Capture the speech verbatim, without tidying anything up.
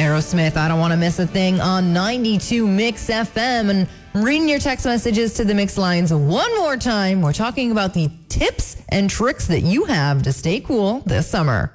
Aerosmith, I Don't Want to Miss a Thing on ninety-two Mix F M. And reading your text messages to the Mix lines one more time. We're talking about the tips and tricks that you have to stay cool this summer.